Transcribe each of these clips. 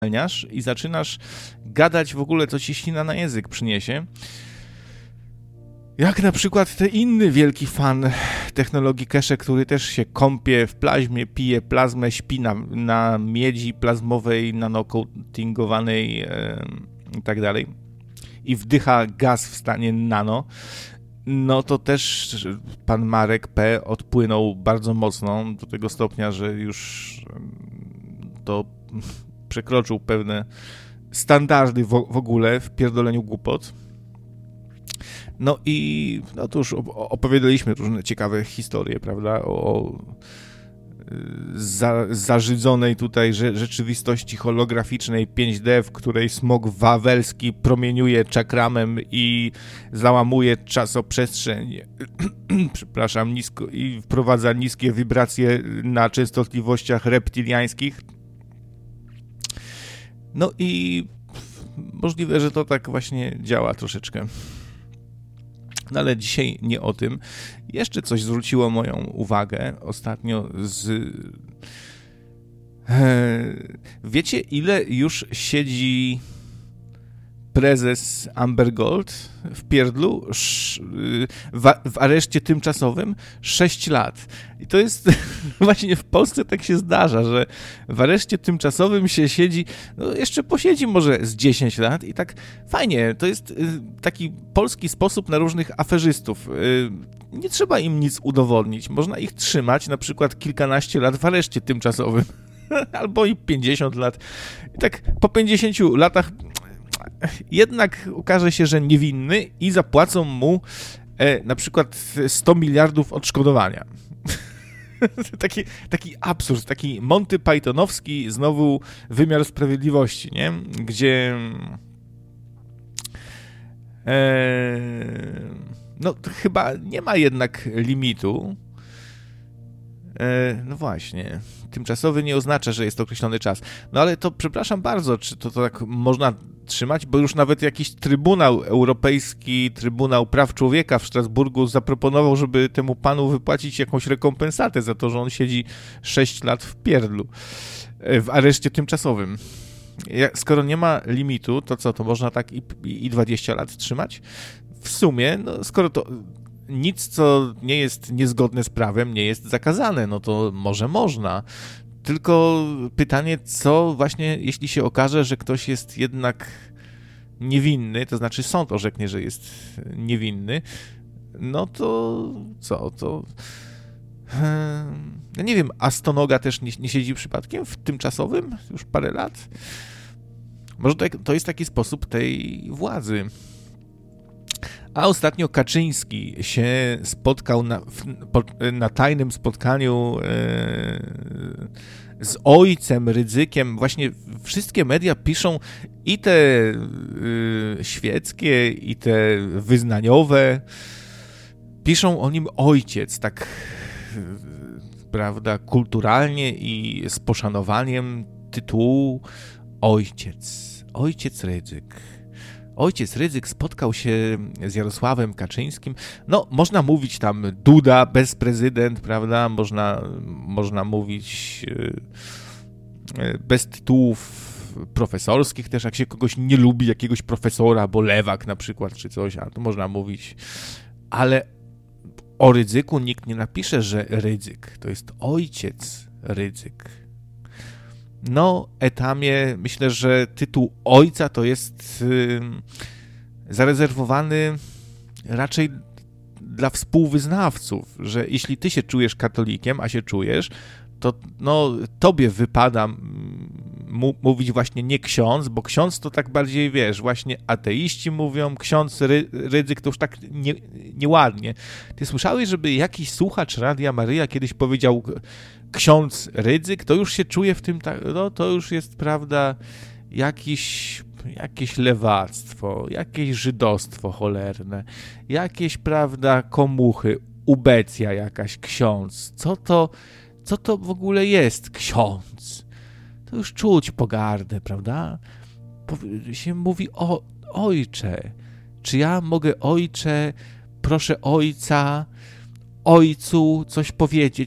i zaczynasz gadać w ogóle, co ci ślina na język przyniesie. Jak na przykład ten inny wielki fan technologii cache, który też się kąpie w plaźmie, pije plazmę, śpi na miedzi plazmowej, nanocoatingowanej i tak dalej i wdycha gaz w stanie nano, no to też pan Marek P. odpłynął bardzo mocno do tego stopnia, że już to przekroczył pewne standardy w ogóle w pierdoleniu głupot. No i no to już opowiadaliśmy różne ciekawe historie, prawda, o zażydzonej tutaj rzeczywistości holograficznej 5D, w której smog wawelski promieniuje czakramem i załamuje czasoprzestrzeń, przepraszam, nisko, i wprowadza niskie wibracje na częstotliwościach reptiliańskich. No i możliwe, że to tak właśnie działa troszeczkę. No ale dzisiaj nie o tym. Jeszcze coś zwróciło moją uwagę ostatnio wiecie, ile już siedzi prezes Amber Gold w pierdlu w areszcie tymczasowym? 6 lat. I to jest właśnie w Polsce tak się zdarza, że w areszcie tymczasowym się siedzi, no jeszcze posiedzi może z 10 lat i tak fajnie, to jest taki polski sposób na różnych aferzystów. Nie trzeba im nic udowodnić, można ich trzymać na przykład kilkanaście lat w areszcie tymczasowym albo i 50 lat. I tak po 50 latach jednak okaże się, że niewinny i zapłacą mu na przykład 100 miliardów odszkodowania. Taki absurd, taki Monty Pythonowski znowu wymiar sprawiedliwości, nie? Gdzie no chyba nie ma jednak limitu. No właśnie, tymczasowy nie oznacza, że jest to określony czas. No ale to przepraszam bardzo, czy to tak można trzymać, bo już nawet jakiś Trybunał Europejski, Trybunał Praw Człowieka w Strasburgu zaproponował, żeby temu panu wypłacić jakąś rekompensatę za to, że on siedzi 6 lat w pierdlu, w areszcie tymczasowym. Skoro nie ma limitu, to co, to można tak i 20 lat trzymać? W sumie, no skoro to nic, co nie jest niezgodne z prawem, nie jest zakazane, no to może można. Tylko pytanie, co właśnie, jeśli się okaże, że ktoś jest jednak niewinny, to znaczy sąd orzeknie, że jest niewinny, no to co, to... Ja nie wiem, a Stonoga też nie siedzi przypadkiem w tymczasowym już parę lat? Może to jest taki sposób tej władzy. A ostatnio Kaczyński się spotkał na tajnym spotkaniu z ojcem Rydzykiem. Właśnie wszystkie media piszą, i te świeckie, i te wyznaniowe, piszą o nim ojciec, tak, prawda, kulturalnie i z poszanowaniem tytułu ojciec Rydzyk. Ojciec Rydzyk spotkał się z Jarosławem Kaczyńskim. No, można mówić tam Duda, bezprezydent, prawda? Można mówić bez tytułów profesorskich też, jak się kogoś nie lubi, jakiegoś profesora, bo Lewak na przykład, czy coś, a to można mówić. Ale o Rydzyku nikt nie napisze, że Rydzyk. To jest ojciec Rydzyk. No, etamie, myślę, że tytuł ojca to jest zarezerwowany raczej dla współwyznawców, że jeśli ty się czujesz katolikiem, a się czujesz, to no, tobie wypada mówić właśnie nie ksiądz, bo ksiądz to tak bardziej, wiesz, właśnie ateiści mówią, ksiądz Rydzyk to już tak nieładnie. Ty słyszałeś, żeby jakiś słuchacz Radia Maryja kiedyś powiedział ksiądz Rydzyk? To już się czuje w tym, no to już jest, prawda, jakieś lewactwo, jakieś żydostwo cholerne, jakieś, prawda, komuchy, ubecja jakaś, ksiądz. Co to w ogóle jest ksiądz? To już czuć pogardę, prawda? Się mówi ojcze. Czy ja mogę, ojcze, proszę ojca, ojcu coś powiedzieć?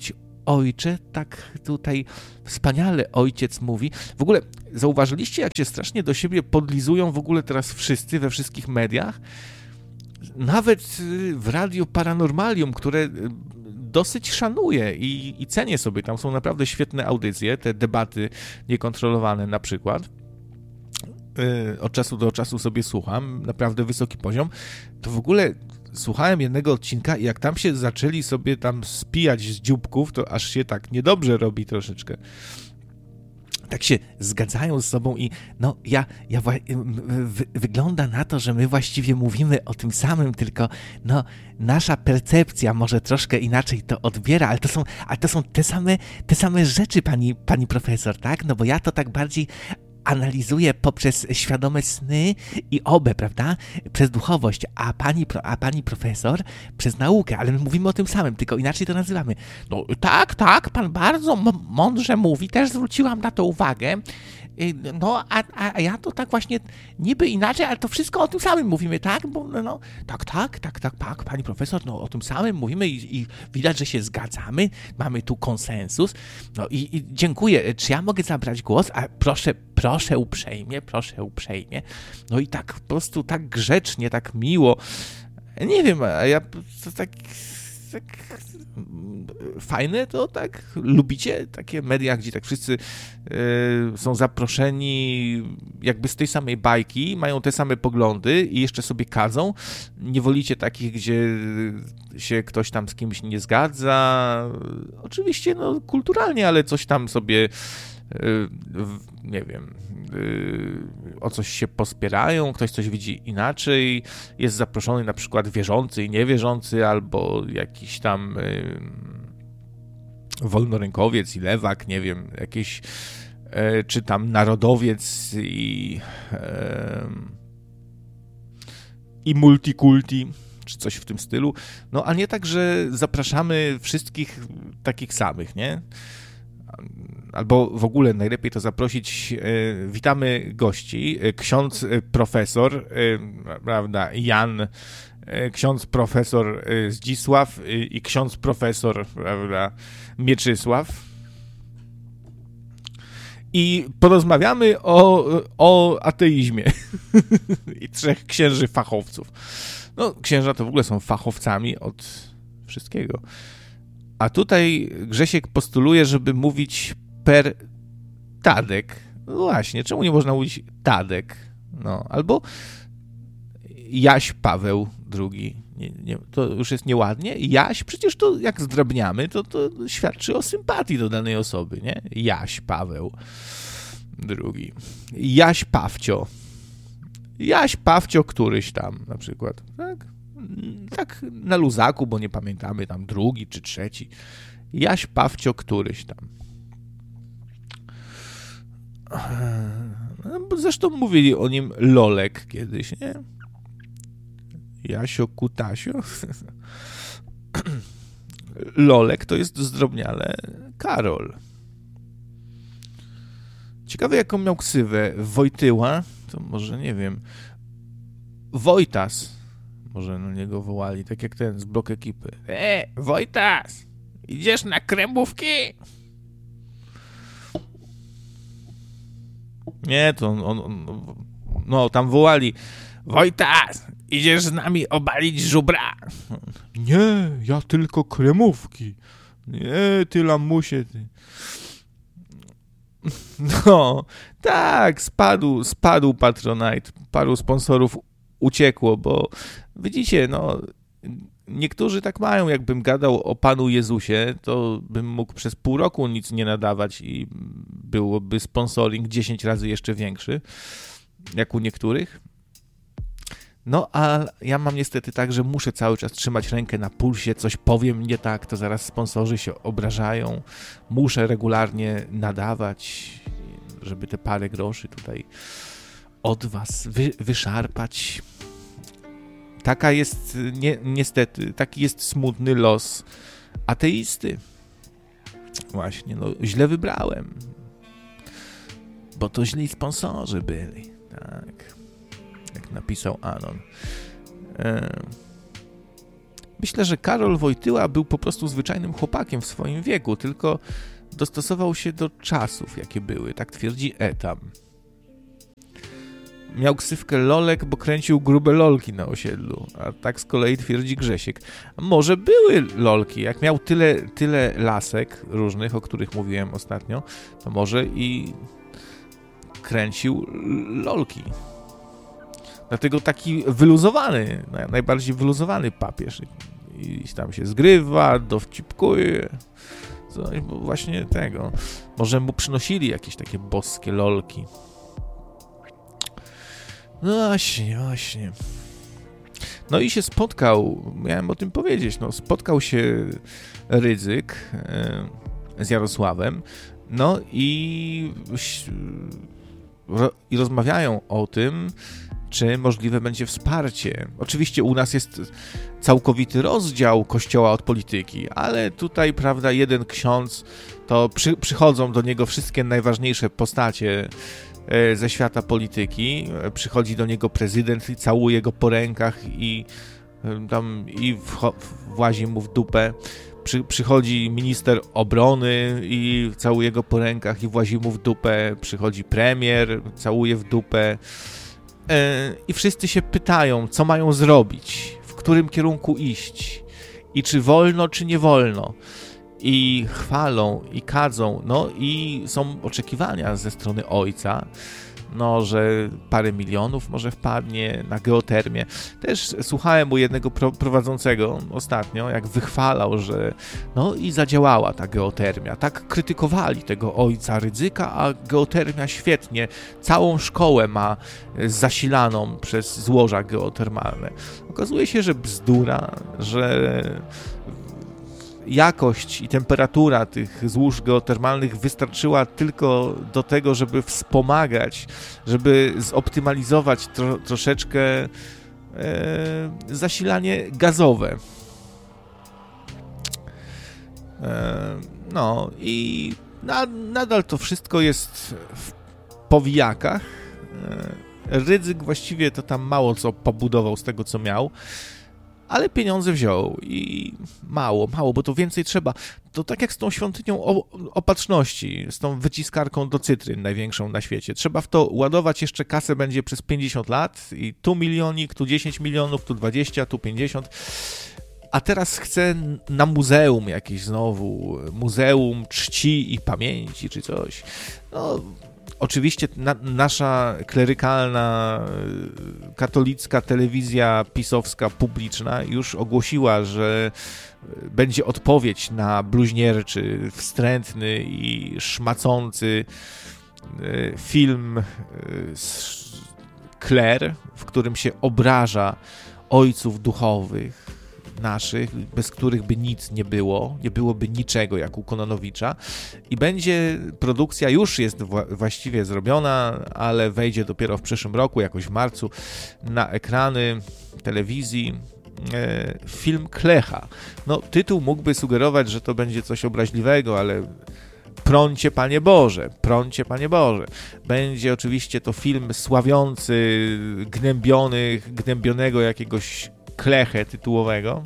ojcze, tak tutaj wspaniale ojciec mówi. W ogóle zauważyliście, jak się strasznie do siebie podlizują w ogóle teraz wszyscy we wszystkich mediach? Nawet w Radio Paranormalium, które dosyć szanuję i cenię sobie. Tam są naprawdę świetne audycje, te debaty niekontrolowane na przykład. Od czasu do czasu sobie słucham, naprawdę wysoki poziom. To w ogóle słuchałem jednego odcinka i jak tam się zaczęli sobie tam spijać z dzióbków, to aż się tak niedobrze robi troszeczkę. Tak się zgadzają z sobą i no wygląda na to, że my właściwie mówimy o tym samym, tylko no nasza percepcja może troszkę inaczej to odbiera, ale to są te same rzeczy, pani profesor, tak? No bo ja to tak bardziej analizuje poprzez świadome sny i prawda? Przez duchowość, a pani profesor przez naukę, ale my mówimy o tym samym, tylko inaczej to nazywamy. No tak, pan bardzo mądrze mówi, też zwróciłam na to uwagę. No, a ja to tak właśnie niby inaczej, ale to wszystko o tym samym mówimy, tak? Bo no, tak, pani profesor, no o tym samym mówimy i widać, że się zgadzamy, mamy tu konsensus. No i dziękuję. Czy ja mogę zabrać głos? A proszę uprzejmie. No i tak po prostu tak grzecznie, tak miło. Nie wiem, a ja to tak fajne to tak? Lubicie takie media, gdzie tak wszyscy są zaproszeni jakby z tej samej bajki, mają te same poglądy i jeszcze sobie kadzą? Nie wolicie takich, gdzie się ktoś tam z kimś nie zgadza? Oczywiście, no kulturalnie, ale coś tam sobie nie wiem, o coś się pospierają, ktoś coś widzi inaczej, jest zaproszony na przykład wierzący i niewierzący, albo jakiś tam wolnorynkowiec i lewak, nie wiem, jakiś czy tam narodowiec i multikulti, czy coś w tym stylu. No, a nie tak, że zapraszamy wszystkich takich samych, nie? Albo w ogóle najlepiej to zaprosić, witamy gości, ksiądz profesor, prawda, Jan, ksiądz profesor Zdzisław i ksiądz profesor, prawda, Mieczysław. I porozmawiamy o ateizmie i 3 księży fachowców. No, księża to w ogóle są fachowcami od wszystkiego. A tutaj Grzesiek postuluje, żeby mówić per Tadek. No właśnie, czemu nie można mówić Tadek? No, albo Jaś Paweł II. Nie, to już jest nieładnie. Jaś, przecież to jak zdrabniamy, to świadczy o sympatii do danej osoby, nie? Jaś Paweł II. Jaś Pawcio. Jaś Pawcio któryś tam na przykład, tak? Tak na luzaku, bo nie pamiętamy, tam 2. czy 3. Jaś Pawcio któryś tam. Zresztą mówili o nim Lolek kiedyś, nie? Jasio Kutasio. Lolek to jest zdrobniale Karol. Ciekawe, jaką miał ksywę. Wojtyła, to może nie wiem. Wojtas. Może na niego wołali, tak jak ten z Blok Ekipy. Wojtas! Idziesz na kremówki? Nie, to on no, tam wołali. Wojtas! Idziesz z nami obalić żubra? Nie, ja tylko kremówki. Nie, ty lamusie, ty. No, tak, spadł Patronite. Paru sponsorów uciekło, bo widzicie, no, niektórzy tak mają, jakbym gadał o Panu Jezusie, to bym mógł przez pół roku nic nie nadawać i byłoby sponsoring 10 razy jeszcze większy, jak u niektórych. No, a ja mam niestety tak, że muszę cały czas trzymać rękę na pulsie, coś powiem nie tak, to zaraz sponsorzy się obrażają. Muszę regularnie nadawać, żeby te parę groszy tutaj od was wyszarpać. Taka jest, niestety, taki jest smutny los ateisty. Właśnie, no źle wybrałem, bo to źli sponsorzy byli, tak. Jak napisał Anon. Myślę, że Karol Wojtyła był po prostu zwyczajnym chłopakiem w swoim wieku, tylko dostosował się do czasów, jakie były, tak twierdzi Etam. Miał ksywkę Lolek, bo kręcił grube lolki na osiedlu, a tak z kolei twierdzi Grzesiek. Może były lolki, jak miał tyle lasek różnych, o których mówiłem ostatnio, to może i kręcił lolki. Dlatego taki wyluzowany, najbardziej wyluzowany papież. I tam się zgrywa, dowcipkuje. Coś właśnie tego. Może mu przynosili jakieś takie boskie lolki. No właśnie. No i się spotkał, miałem o tym powiedzieć, spotkał się Rydzyk z Jarosławem, no i rozmawiają o tym, czy możliwe będzie wsparcie. Oczywiście u nas jest całkowity rozdział Kościoła od polityki, ale tutaj, prawda, jeden ksiądz, to przychodzą do niego wszystkie najważniejsze postacie ze świata polityki, przychodzi do niego prezydent i całuje go po rękach i włazi mu w dupę. Przychodzi minister obrony i całuje go po rękach i włazi mu w dupę. Przychodzi premier, całuje w dupę. I wszyscy się pytają, co mają zrobić, w którym kierunku iść i czy wolno, czy nie wolno. I chwalą, i kadzą, i są oczekiwania ze strony ojca, że parę milionów może wpadnie na geotermię. Też słuchałem u jednego prowadzącego ostatnio, jak wychwalał, że i zadziałała ta geotermia. Tak krytykowali tego ojca Rydzyka, a geotermia świetnie, całą szkołę ma zasilaną przez złoża geotermalne. Okazuje się, że bzdura, że jakość i temperatura tych złóż geotermalnych wystarczyła tylko do tego, żeby wspomagać, żeby zoptymalizować troszeczkę zasilanie gazowe. I nadal to wszystko jest w powijakach. Rydzyk właściwie to tam mało co pobudował z tego, co miał. Ale pieniądze wziął i mało, bo to więcej trzeba. To tak jak z tą świątynią opatrzności, z tą wyciskarką do cytryn największą na świecie. Trzeba w to ładować jeszcze kasę będzie przez 50 lat i tu milionik, tu 10 milionów, tu 20, tu 50. A teraz chcę na muzeum jakieś znowu, muzeum czci i pamięci czy coś. Oczywiście nasza klerykalna, katolicka telewizja pisowska publiczna już ogłosiła, że będzie odpowiedź na bluźnierczy, wstrętny i szmacący film Kler, w którym się obraża ojców duchowych naszych, bez których by nic nie byłoby niczego jak u Kononowicza i będzie produkcja, już jest właściwie zrobiona, ale wejdzie dopiero w przyszłym roku, jakoś w marcu, na ekrany telewizji film Klecha. Tytuł mógłby sugerować, że to będzie coś obraźliwego, ale prącie Panie Boże. Będzie oczywiście to film sławiący gnębionego jakiegoś Klechę tytułowego.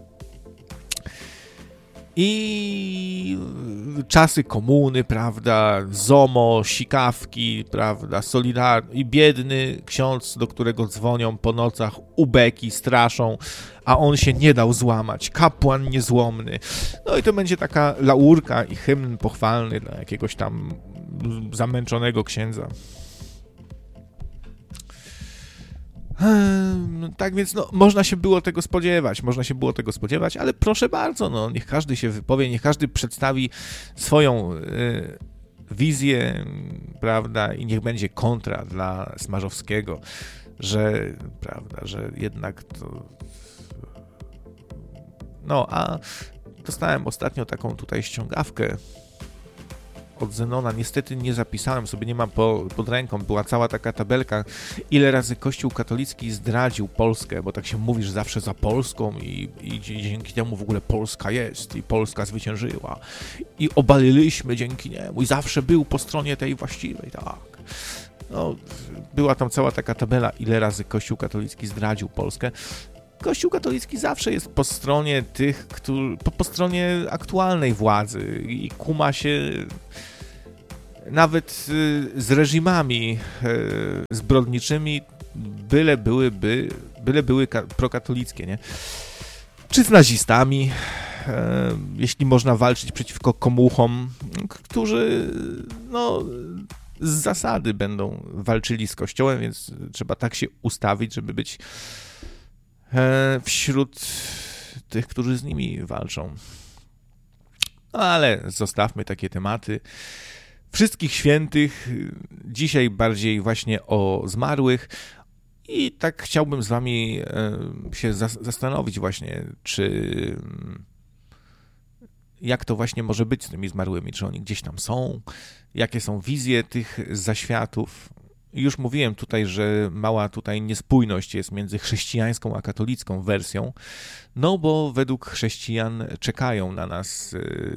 I czasy komuny, prawda, ZOMO, sikawki, prawda, Solidarność i biedny ksiądz, do którego dzwonią po nocach ubeki, straszą, a on się nie dał złamać, kapłan niezłomny. I to będzie taka laurka i hymn pochwalny dla jakiegoś tam zamęczonego księdza. Tak więc można się było tego spodziewać, ale proszę bardzo, niech każdy się wypowie, niech każdy przedstawi swoją wizję, prawda, i niech będzie kontra dla Smarzowskiego, że, prawda, że jednak to... a dostałem ostatnio taką tutaj ściągawkę od Zenona. Niestety nie zapisałem sobie, nie mam pod ręką. Była cała taka tabelka, ile razy Kościół katolicki zdradził Polskę, bo tak się mówi, że zawsze za Polską i dzięki temu w ogóle Polska jest i Polska zwyciężyła i obaliliśmy dzięki niemu i zawsze był po stronie tej właściwej, tak. Była tam cała taka tabela, ile razy Kościół katolicki zdradził Polskę. Kościół katolicki zawsze jest po stronie tych, po stronie aktualnej władzy i kuma się nawet z reżimami zbrodniczymi, byle były prokatolickie, nie? Czy z nazistami, jeśli można walczyć przeciwko komuchom, którzy z zasady będą walczyli z Kościołem, więc trzeba tak się ustawić, żeby być wśród tych, którzy z nimi walczą. No ale zostawmy takie tematy. Wszystkich świętych, dzisiaj bardziej właśnie o zmarłych i tak chciałbym z wami się zastanowić właśnie, jak to właśnie może być z tymi zmarłymi, czy oni gdzieś tam są, jakie są wizje tych zaświatów. Już mówiłem tutaj, że mała tutaj niespójność jest między chrześcijańską a katolicką wersją, no bo według chrześcijan czekają na nas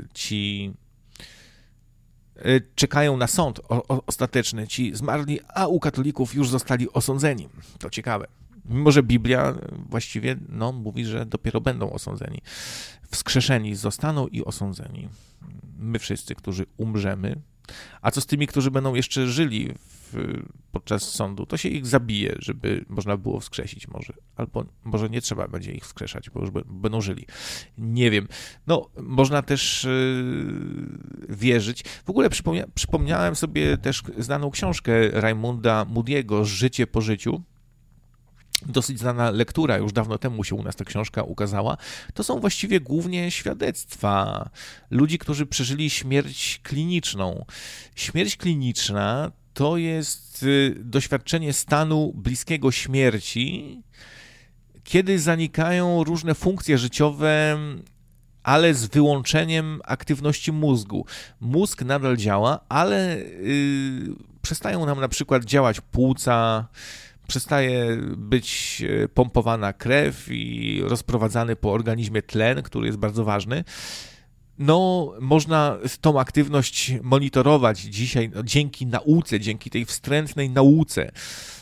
czekają na sąd ostateczny ci zmarli, a u katolików już zostali osądzeni. To ciekawe. Mimo że Biblia właściwie mówi, że dopiero będą osądzeni. Wskrzeszeni zostaną i osądzeni. My wszyscy, którzy umrzemy. A co z tymi, którzy będą jeszcze żyli podczas sądu? To się ich zabije, żeby można było wskrzesić może. Albo może nie trzeba będzie ich wskrzeszać, bo już będą żyli. Nie wiem. Można też wierzyć. W ogóle przypomniałem sobie też znaną książkę Raimunda Moody'ego Życie po życiu. Dosyć znana lektura, już dawno temu się u nas ta książka ukazała. To są właściwie głównie świadectwa ludzi, którzy przeżyli śmierć kliniczną. Śmierć kliniczna to jest doświadczenie stanu bliskiego śmierci, kiedy zanikają różne funkcje życiowe, ale z wyłączeniem aktywności mózgu. Mózg nadal działa, ale przestają nam na przykład działać płuca, przestaje być pompowana krew i rozprowadzany po organizmie tlen, który jest bardzo ważny. Można tą aktywność monitorować dzisiaj dzięki nauce, dzięki tej wstrętnej nauce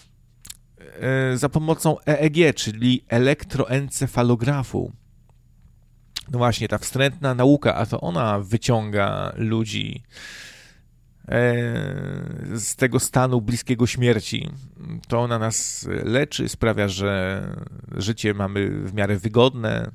za pomocą EEG, czyli elektroencefalografu. No właśnie, ta wstrętna nauka, a to ona wyciąga ludzi z tego stanu bliskiego śmierci. To ona nas leczy, sprawia, że życie mamy w miarę wygodne.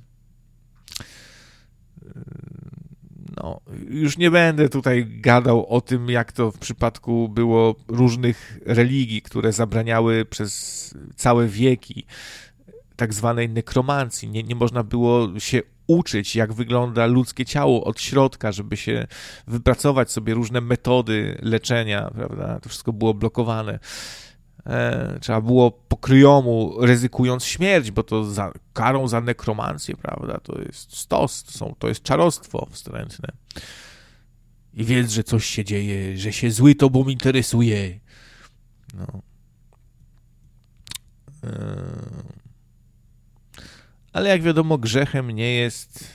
Już nie będę tutaj gadał o tym, jak to w przypadku było różnych religii, które zabraniały przez całe wieki tak zwanej nekromancji. Nie można było się uczyć, jak wygląda ludzkie ciało od środka, żeby się wypracować sobie różne metody leczenia, prawda? To wszystko było blokowane. Trzeba było po kryjomu, ryzykując śmierć, bo to karą za nekromancję, prawda? To jest stos, to jest czarostwo wstrętne. I wiedz, że coś się dzieje, że się zły tobą interesuje. Ale jak wiadomo, grzechem nie jest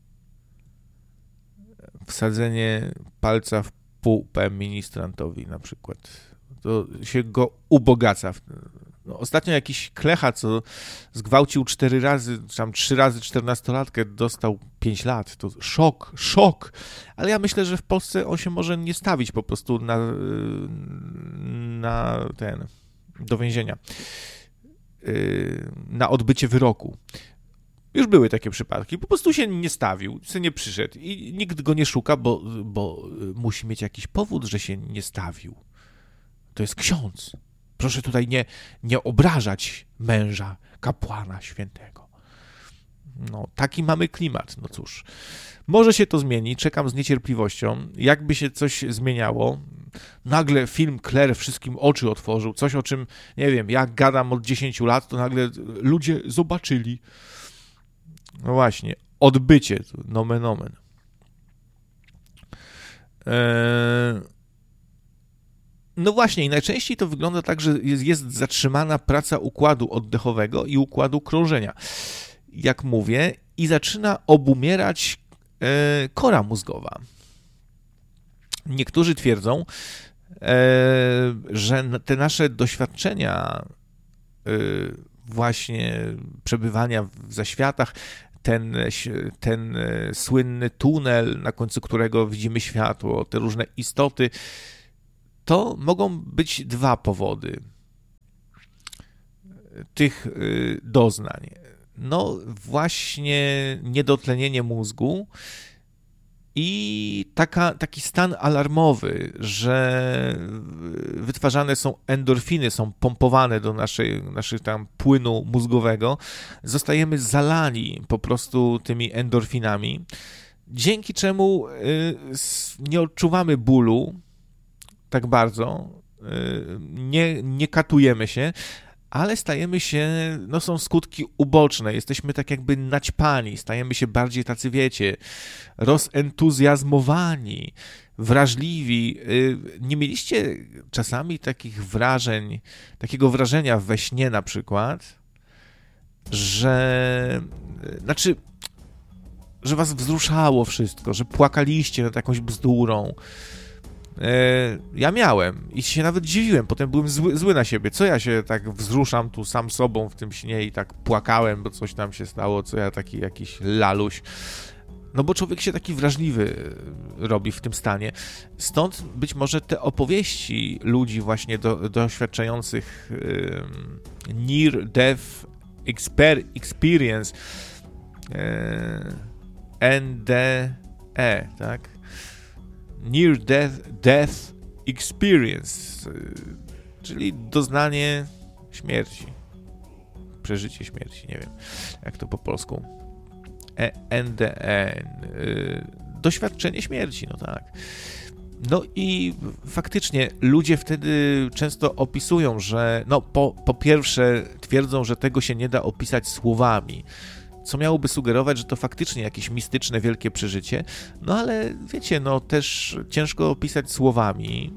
wsadzenie palca w pupę ministrantowi na przykład. To się go ubogaca. Ostatnio jakiś klecha, co zgwałcił 4 razy, czy tam 3 razy 14-latkę, dostał 5 lat. To szok. Ale ja myślę, że w Polsce on się może nie stawić po prostu do więzienia. Na odbycie wyroku. Już były takie przypadki. Po prostu się nie stawił, się nie przyszedł i nikt go nie szuka, bo musi mieć jakiś powód, że się nie stawił. To jest ksiądz. Proszę tutaj nie obrażać męża, kapłana świętego. Taki mamy klimat. Cóż, może się to zmieni, czekam z niecierpliwością. Jakby się coś zmieniało, nagle film Claire wszystkim oczy otworzył, coś o czym, nie wiem, jak gadam od 10 lat, to nagle ludzie zobaczyli. No właśnie, odbycie, nomen omen. No właśnie, i najczęściej to wygląda tak, że jest zatrzymana praca układu oddechowego i układu krążenia, jak mówię, i zaczyna obumierać kora mózgowa. Niektórzy twierdzą, że te nasze doświadczenia właśnie przebywania w zaświatach, ten słynny tunel, na końcu którego widzimy światło, te różne istoty, to mogą być dwa powody tych doznań. No właśnie niedotlenienie mózgu i taki stan alarmowy, że wytwarzane są endorfiny, są pompowane do naszych tam płynu mózgowego, zostajemy zalani po prostu tymi endorfinami, dzięki czemu nie odczuwamy bólu tak bardzo, nie katujemy się, ale stajemy się, no są skutki uboczne, jesteśmy tak jakby naćpani, stajemy się bardziej tacy, wiecie, rozentuzjazmowani, wrażliwi. Nie mieliście czasami takiego wrażenia we śnie na przykład, że was wzruszało wszystko, że płakaliście nad jakąś bzdurą. Ja miałem i się nawet dziwiłem, potem byłem zły na siebie, co ja się tak wzruszam tu sam sobą w tym śnie i tak płakałem, bo coś tam się stało, co ja taki jakiś laluś. No bo człowiek się taki wrażliwy robi w tym stanie. Stąd być może te opowieści ludzi właśnie doświadczających Near Death Experience, NDE, tak? Near Death Experience, czyli doznanie śmierci, przeżycie śmierci, nie wiem jak to po polsku, NDE, doświadczenie śmierci, no tak. No i faktycznie ludzie wtedy często opisują, że no po pierwsze twierdzą, że tego się nie da opisać słowami, co miałoby sugerować, że to faktycznie jakieś mistyczne, wielkie przeżycie, no ale wiecie, no też ciężko opisać słowami.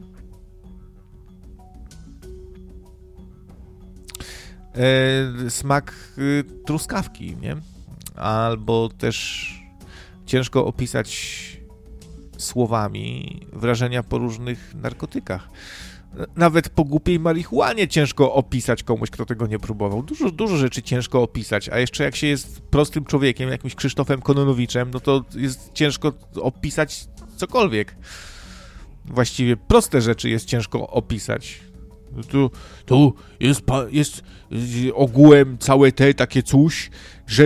Smak truskawki, nie? Albo też ciężko opisać słowami wrażenia po różnych narkotykach. Nawet po głupiej marihuanie ciężko opisać komuś, kto tego nie próbował. Dużo rzeczy ciężko opisać, a jeszcze jak się jest prostym człowiekiem, jakimś Krzysztofem Kononowiczem, no to jest ciężko opisać cokolwiek. Właściwie proste rzeczy jest ciężko opisać. Tu jest ogółem całe takie coś, że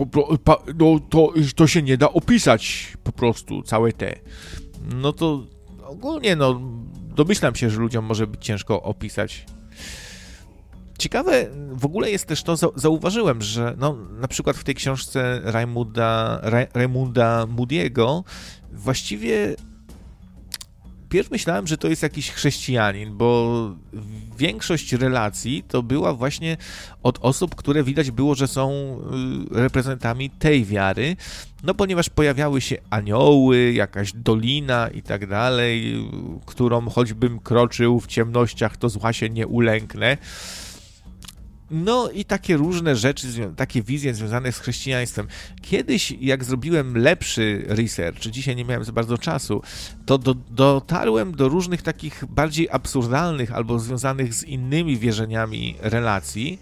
to się nie da opisać po prostu całe te. No to ogólnie domyślam się, że ludziom może być ciężko opisać. Ciekawe w ogóle jest też to, zauważyłem, że na przykład w tej książce Raymunda Moody'ego właściwie pierw myślałem, że to jest jakiś chrześcijanin, bo większość relacji to była właśnie od osób, które widać było, że są reprezentantami tej wiary, no ponieważ pojawiały się anioły, jakaś dolina i tak dalej, którą choćbym kroczył w ciemnościach, to zła się nie ulęknę. No i takie różne rzeczy, takie wizje związane z chrześcijaństwem. Kiedyś, jak zrobiłem lepszy research, dzisiaj nie miałem za bardzo czasu, to dotarłem do różnych takich bardziej absurdalnych albo związanych z innymi wierzeniami relacji.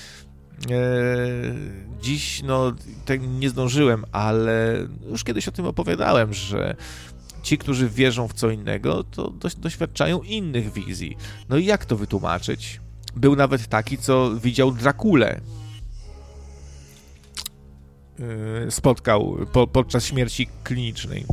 Dziś, tak nie zdążyłem, ale już kiedyś o tym opowiadałem, że ci, którzy wierzą w co innego, to doświadczają innych wizji. No i jak to wytłumaczyć? Był nawet taki, co widział Drakulę. Spotkał podczas śmierci klinicznej.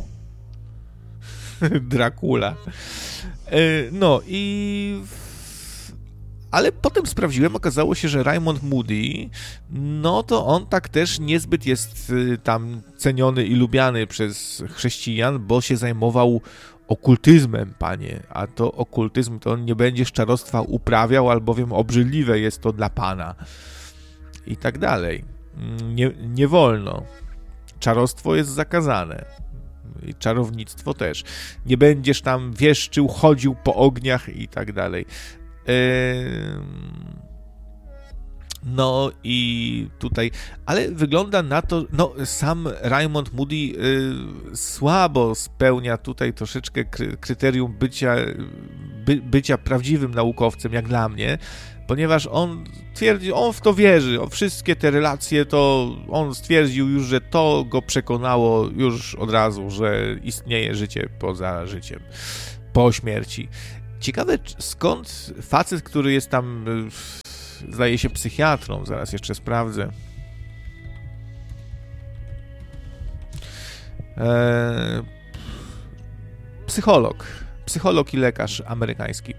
Dracula. No i... Ale potem sprawdziłem, okazało się, że Raymond Moody, no to on tak też niezbyt jest tam ceniony i lubiany przez chrześcijan, bo się zajmował okultyzmem, panie, a to okultyzm to on nie będzie czarostwa uprawiał, albowiem obrzydliwe jest to dla pana. I tak dalej. Nie wolno. Czarostwo jest zakazane. I czarownictwo też. Nie będziesz tam wieszczył, chodził po ogniach i tak dalej. No i tutaj, ale wygląda na to, no sam Raymond Moody słabo spełnia tutaj troszeczkę kryterium bycia prawdziwym naukowcem, jak dla mnie, ponieważ on twierdzi, on w to wierzy, wszystkie te relacje, to on stwierdził już, że to go przekonało już od razu, że istnieje życie poza życiem, po śmierci. Ciekawe, skąd facet, który jest tam, zdaje się, psychiatrą, zaraz jeszcze sprawdzę. Psycholog i lekarz amerykański.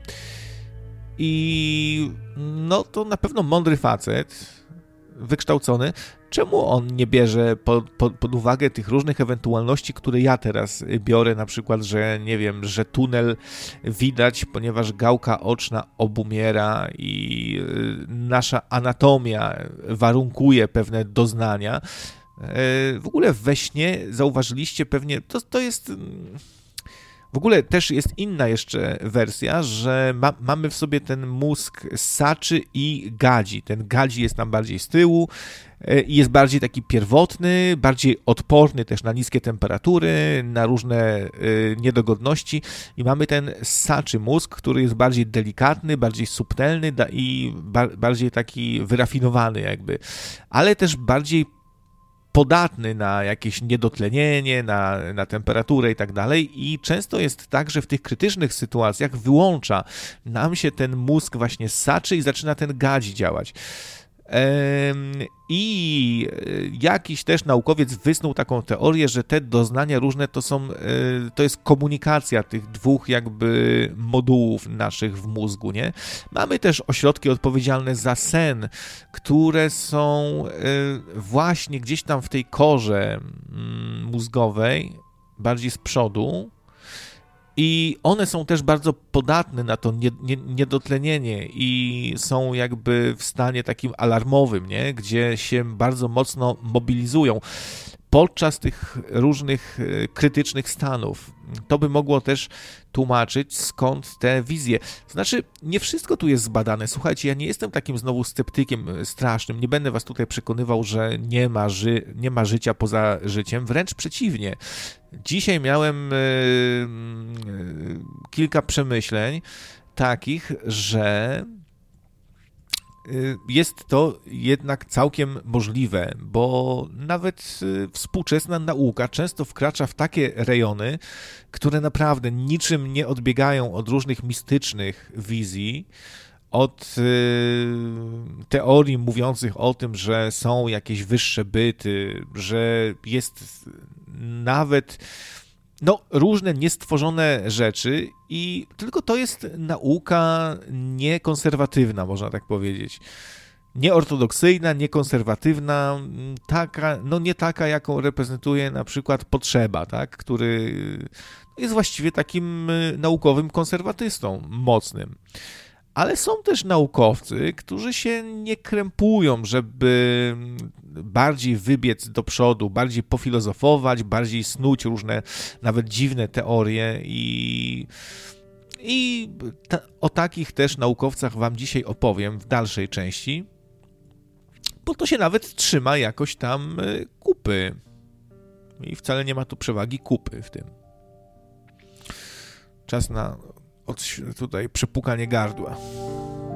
I no to na pewno mądry facet, wykształcony. Czemu on nie bierze pod uwagę tych różnych ewentualności, które ja teraz biorę, na przykład, że nie wiem, że tunel widać, ponieważ gałka oczna obumiera i nasza anatomia warunkuje pewne doznania. W ogóle we śnie zauważyliście pewnie, to jest... W ogóle też jest inna jeszcze wersja, że mamy w sobie ten mózg ssaczy i gadzi. Ten gadzi jest tam bardziej z tyłu i jest bardziej taki pierwotny, bardziej odporny też na niskie temperatury, na różne niedogodności i mamy ten ssaczy mózg, który jest bardziej delikatny, bardziej subtelny i bardziej taki wyrafinowany jakby, ale też bardziej podatny na jakieś niedotlenienie, na temperaturę i tak dalej i często jest tak, że w tych krytycznych sytuacjach wyłącza nam się ten mózg właśnie ssaczy i zaczyna ten gadzi działać. I jakiś też naukowiec wysnuł taką teorię, że te doznania różne to jest komunikacja tych dwóch jakby modułów naszych w mózgu, nie? Mamy też ośrodki odpowiedzialne za sen, które są właśnie gdzieś tam w tej korze mózgowej, bardziej z przodu, i one są też bardzo podatne na to niedotlenienie i są jakby w stanie takim alarmowym, nie? Gdzie się bardzo mocno mobilizują podczas tych różnych krytycznych stanów. To by mogło też tłumaczyć, skąd te wizje. Znaczy, nie wszystko tu jest zbadane. Słuchajcie, ja nie jestem takim znowu sceptykiem strasznym. Nie będę was tutaj przekonywał, że nie ma życia poza życiem. Wręcz przeciwnie. Dzisiaj miałem kilka przemyśleń takich, że jest to jednak całkiem możliwe, bo nawet współczesna nauka często wkracza w takie rejony, które naprawdę niczym nie odbiegają od różnych mistycznych wizji, od teorii mówiących o tym, że są jakieś wyższe byty, że jest nawet różne niestworzone rzeczy i tylko to jest nauka niekonserwatywna, można tak powiedzieć. Nieortodoksyjna, niekonserwatywna, taka, nie taka, jaką reprezentuje na przykład Potrzeba, tak, który jest właściwie takim naukowym konserwatystą mocnym. Ale są też naukowcy, którzy się nie krępują, żeby bardziej wybiec do przodu, bardziej pofilozofować, bardziej snuć różne, nawet dziwne teorie o takich też naukowcach wam dzisiaj opowiem w dalszej części, bo to się nawet trzyma jakoś tam kupy i wcale nie ma tu przewagi kupy w tym. Czas na tutaj przepukanie gardła.